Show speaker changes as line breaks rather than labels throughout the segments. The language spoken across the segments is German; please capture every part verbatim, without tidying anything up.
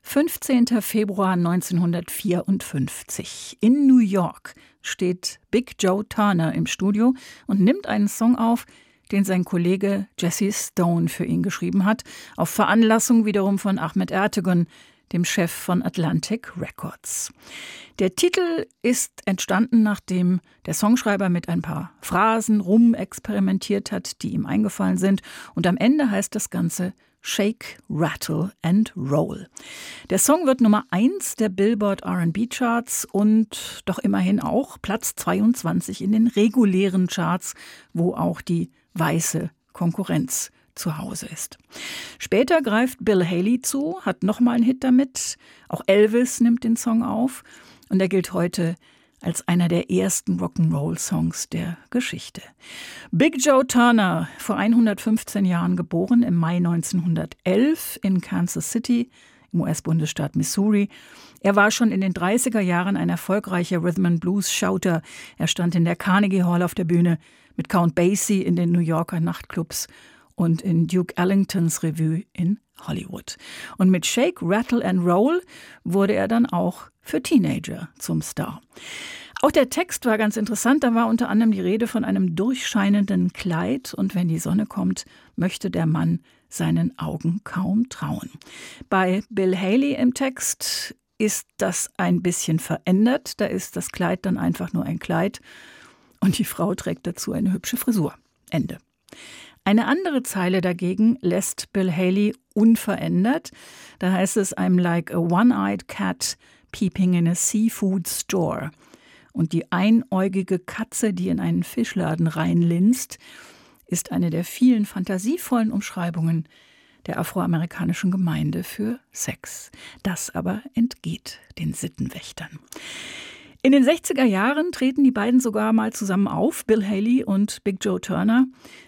fünfzehnter Februar neunzehnhundertvierundfünfzig. In New York steht Big Joe Turner im Studio und nimmt einen Song auf, den sein Kollege Jesse Stone für ihn geschrieben hat, auf Veranlassung wiederum von Ahmet Ertegun, dem Chef von Atlantic Records. Der Titel ist entstanden, nachdem der Songschreiber mit ein paar Phrasen rumexperimentiert hat, die ihm eingefallen sind. Und am Ende heißt das Ganze Shake, Rattle and Roll. Der Song wird Nummer eins der Billboard R and B Charts und doch immerhin auch Platz zweiundzwanzig in den regulären Charts, wo auch die weiße Konkurrenz zu Hause ist. Später greift Bill Haley zu, hat nochmal einen Hit damit. Auch Elvis nimmt den Song auf und er gilt heute als einer der ersten Rock'n'Roll-Songs der Geschichte. Big Joe Turner, vor hundertfünfzehn Jahren geboren, im Mai neunzehnhundertelf in Kansas City, im U S-Bundesstaat Missouri. Er war schon in den dreißiger Jahren ein erfolgreicher Rhythm-and-Blues-Shouter. Er stand in der Carnegie Hall auf der Bühne, mit Count Basie in den New Yorker Nachtclubs und in Duke Ellingtons Revue in Hollywood. Und mit Shake, Rattle and Roll wurde er dann auch für Teenager zum Star. Auch der Text war ganz interessant. Da war unter anderem die Rede von einem durchscheinenden Kleid. Und wenn die Sonne kommt, möchte der Mann seinen Augen kaum trauen. Bei Bill Haley im Text ist das ein bisschen verändert. Da ist das Kleid dann einfach nur ein Kleid. Und die Frau trägt dazu eine hübsche Frisur. Ende. Eine andere Zeile dagegen lässt Bill Haley unverändert. Da heißt es, I'm like a one-eyed cat peeping in a seafood store. Und die einäugige Katze, die in einen Fischladen reinlinst, ist eine der vielen fantasievollen Umschreibungen der afroamerikanischen Gemeinde für Sex. Das aber entgeht den Sittenwächtern. In den sechziger Jahren treten die beiden sogar mal zusammen auf, Bill Haley und Big Joe Turner,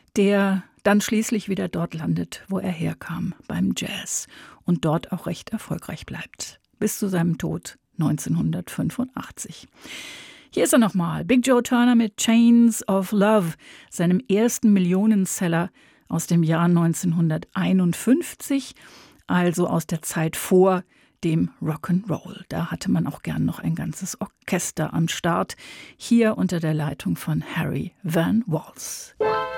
der dann schließlich wieder dort landet, wo er herkam, beim Jazz und dort auch recht erfolgreich bleibt. Bis zu seinem Tod neunzehnhundertfünfundachtzig. Hier ist er nochmal, Big Joe Turner mit Chains of Love, seinem ersten Millionenseller aus dem Jahr neunzehnhunderteinundfünfzig, also aus der Zeit vor dem Rock'n'Roll. Da hatte man auch gern noch ein ganzes Orchester am Start, hier unter der Leitung von Harry Van Walls.